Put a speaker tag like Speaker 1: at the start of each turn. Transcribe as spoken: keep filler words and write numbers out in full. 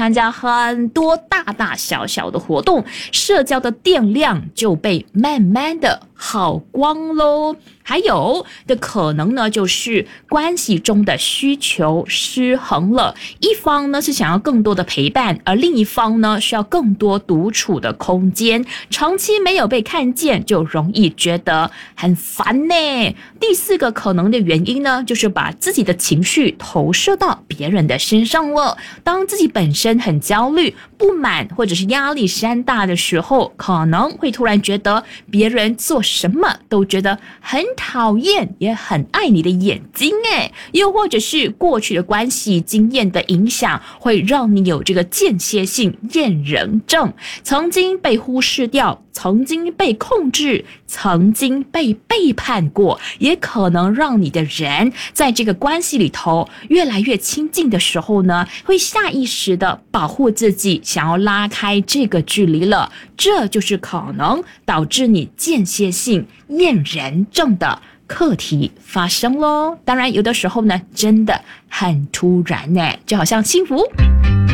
Speaker 1: 参加很多大大小小的活动，社交的电量就被慢慢的耗光咯。还有的可能呢，就是关系中的需求失衡了，一方呢是想要更多的陪伴，而另一方呢需要更多独处的空间，长期没有被看见，就容易觉得很烦呢。第四个可能的原因呢，就是把自己的情绪投射到别人的身上了。当自己本身很焦虑、不满或者是压力山大的时候，可能会突然觉得别人做什么都觉得很讨厌，也很爱你的眼睛诶。又或者是过去的关系经验的影响，会让你有这个间歇性厌人症，曾经被忽视掉，曾经被控制，曾经被背叛过，也可能让你的人在这个关系里头越来越亲近的时候呢，会下意识的保护自己，想要拉开这个距离了。这就是可能导致你间歇性厌人症的课题发生咯。当然有的时候呢，真的很突然呢，就好像幸福